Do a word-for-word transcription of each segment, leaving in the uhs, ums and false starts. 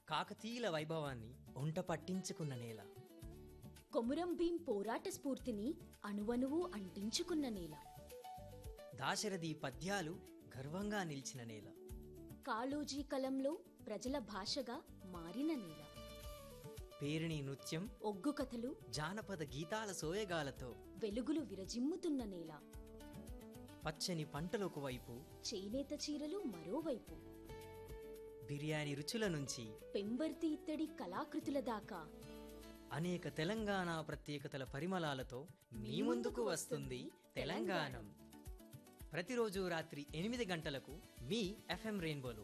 కాకతీయుల వైభవాన్ని ఒంట పట్టించుకున్న నేల. కొమురం భీం పోరాట స్ఫూర్తిని అణువణువు అంటించుకున్న నేల. దాశరథి పద్యాలు గర్వంగా నిలిచిన నేల. కాళోజీ కలంలో ప్రజల భాషగా మారిన నేల. పేరిణి నృత్యం, ఒగ్గు కథలు, జానపద గీతాల సోయగాలతో వెలుగులు విరజిమ్ముతున్న నేల. పచ్చని పంటలొక వైపు, చేనేత చీరలు మరోవైపు. బిర్యానీ రుచుల నుంచి పెంబర్తి ఇత్తడి కళాకృతుల దాకా అనేక తెలంగాణ ప్రత్యేకతల పరిమళాలతో మీ ముందుకు వస్తుంది తెలంగాణం. ప్రతిరోజు రాత్రి ఎనిమిది గంటలకు మీ ఎఫ్ఎం రెయిన్బోలో.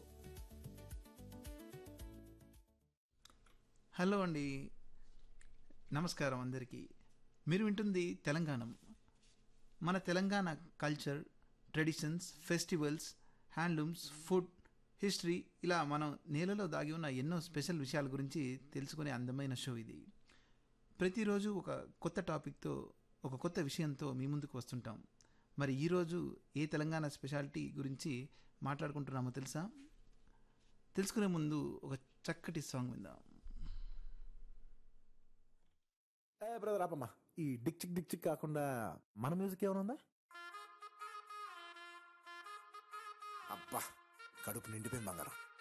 హలో అండి, నమస్కారం అందరికీ. మీరు వింటుంది తెలంగాణం. మన Telangana culture, traditions, festivals, handlooms, food, history, ఇలా మనం నేలలో దాగి ఉన్న ఎన్నో స్పెషల్ విషయాల గురించి తెలుసుకునే అందమైన షో ఇది. ప్రతిరోజు ఒక కొత్త టాపిక్తో, ఒక కొత్త విషయంతో మీ ముందుకు వస్తుంటాం. మరి ఈరోజు ఏ తెలంగాణ స్పెషాలిటీ గురించి మాట్లాడుకుంటున్నామో తెలుసా? తెలుసుకునే ముందు ఒక చక్కటి సాంగ్ విందాం. ఏ బ్రదర్ ఆపమ్మా, ఈ డిక్ చిక్ డిక్ చిక్ కాకుండా మన మ్యూజిక్ ఏమైనా ఉందా? అబ్బా, కడుపు నిండిపోయింది బంగారం.